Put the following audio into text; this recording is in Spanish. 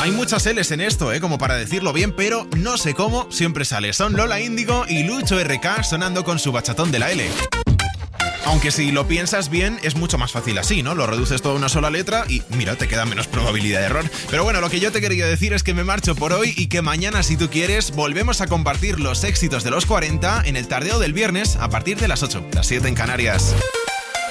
Hay muchas L's en esto, como para decirlo bien, pero no sé cómo, siempre sale. Son Lola Índigo y Lucho RK sonando con su bachatón de la L. Aunque si lo piensas bien, es mucho más fácil así, ¿no? Lo reduces todo a una sola letra y mira, te queda menos probabilidad de error. Pero bueno, lo que yo te quería decir es que me marcho por hoy y que mañana, si tú quieres, volvemos a compartir los éxitos de los 40 en el tardeo del viernes a partir de las 8, las 7 en Canarias.